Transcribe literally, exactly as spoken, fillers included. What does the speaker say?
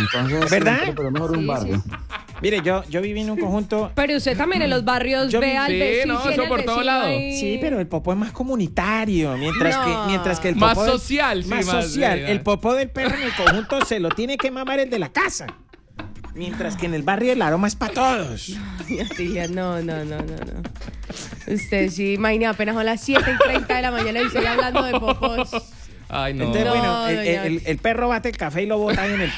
entonces ¿Verdad? siempre, pero mejor un Sí, barrio. sí. Mire, yo, yo viví en un conjunto. Pero usted también en los barrios Yo ve vi- al sí, vecino. no, tiene eso al por todos vecino lados. ahí. Sí, pero el popó es más comunitario. Mientras, No. que, mientras que el Más popó del- social, sí, más más, social. sí, El más. popó del perro en el conjunto se lo tiene que mamar el de la casa. Mientras que en el barrio el aroma es para todos. Ay, Atilia, no, no, no, no, no. Usted sí, imagina, apenas son las siete y treinta de la mañana y estoy hablando de popos. Ay, no. Entonces, No, bueno, el, doña- el- el perro bate el café y lo bota ahí en el